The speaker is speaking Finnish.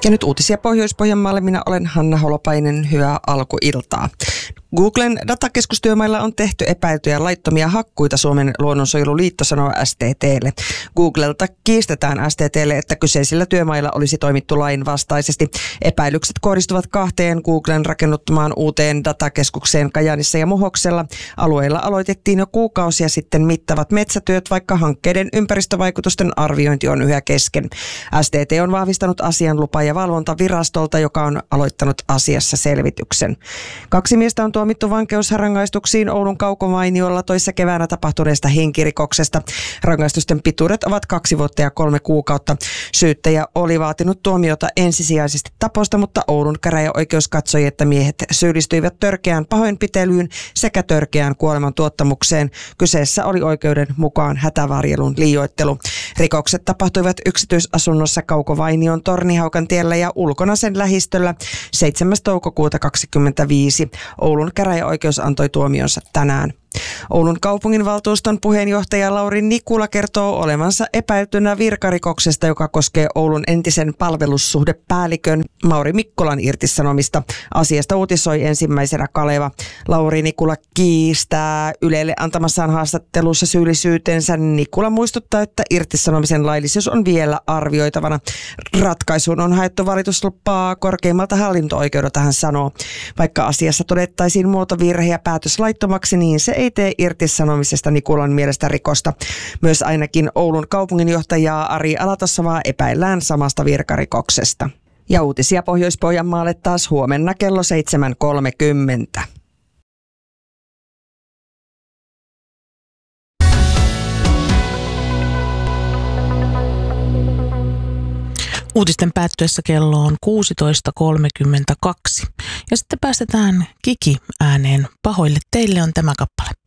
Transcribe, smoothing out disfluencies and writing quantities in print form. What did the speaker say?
Ja nyt uutisia Pohjois-Pohjanmaalle. Minä olen Hanna Holopainen. Hyvää alkuiltaa. Googlen datakeskustyömailla on tehty epäiltyjä laittomia hakkuita, Suomen luonnonsuojeluliitto sanoo STT:lle. Googlelta kiistetään STT:lle, että kyseisillä työmailla olisi toimittu lainvastaisesti. Epäilykset kohdistuvat 2 Googlen rakennuttamaan uuteen datakeskukseen Kajaanissa ja Muhoksella. Alueilla aloitettiin jo kuukausia sitten mittavat metsätyöt, vaikka hankkeiden ympäristövaikutusten arviointi on yhä kesken. STT on vahvistanut asian lupa- ja valvontavirastolta, joka on aloittanut asiassa selvityksen. 2 miestä on tuomittu vankeusrangaistuksiin Oulun Kaukovainiolla toissa keväänä tapahtuneesta henkirikoksesta. Rangaistusten pituudet ovat 2 vuotta ja 3 kuukautta. Syyttäjä oli vaatinut tuomiota ensisijaisesti taposta, mutta Oulun käräjäoikeus katsoi, että miehet syyllistyivät törkeään pahoinpitelyyn sekä törkeään kuolemantuottamukseen. Kyseessä oli oikeuden mukaan hätävarjelun liioittelu. Rikokset tapahtuivat yksityisasunnossa Kaukovainion Tornihaukan tiellä ja ulkona sen lähistöllä 7. toukokuuta 2025. Oulun käräjäoikeus antoi tuomionsa tänään. Oulun kaupunginvaltuuston puheenjohtaja Lauri Nikula kertoo olevansa epäiltynä virkarikoksesta, joka koskee Oulun entisen palvelussuhdepäällikön Mauri Mikkolan irtisanomista. Asiasta uutisoi ensimmäisenä Kaleva. Lauri Nikula kiistää Ylelle antamassaan haastattelussa syyllisyytensä. Nikula muistuttaa, että irtisanomisen laillisuus on vielä arvioitavana. Ratkaisuun on haettu valituslupaa korkeimmalta hallinto-oikeudelta, hän sanoo. Vaikka asiassa todettaisiin muotovirhe ja päätös laittomaksi, niin se ei tee irtisanomisesta Nikulan mielestä rikosta. Myös ainakin Oulun kaupunginjohtajaa Ari Alatossavaa epäillään samasta virkarikoksesta. Ja uutisia Pohjois-Pohjanmaalle taas huomenna kello 7.30. Uutisten päättyessä kello on 16.32. Ja sitten päästetään Kiki ääneen. Pahoille teille on tämä kappale.